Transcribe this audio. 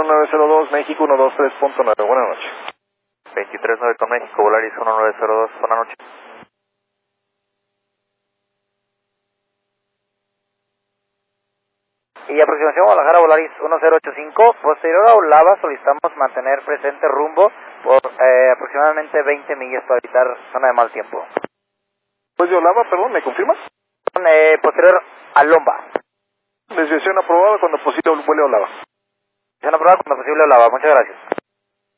1902, México 123.9, buenas noches. 239 con México, Volaris 1902, buenas noches. Y aproximación Guadalajara, Volaris 1085, posterior a Olava solicitamos mantener presente rumbo por aproximadamente 20 millas para evitar zona de mal tiempo. Pues de Olava, perdón, ¿me confirmas? Posterior a Lomba. Desviación aprobada cuando posible vuele a Olava. Desviación aprobada cuando posible Olava, muchas gracias.